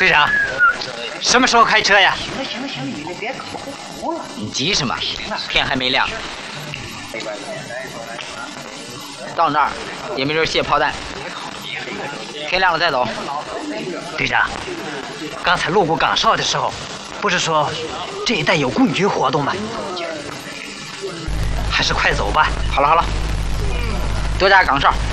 长，什么时候开车呀？ 行，你们别搞糊了。 你急什么？天还没亮。到那儿也没人卸炮弹，天亮了再走。 队长，刚才路过岗哨的时候，不是说这一带有共军活动吗？还是快走吧。 好了，多加岗哨。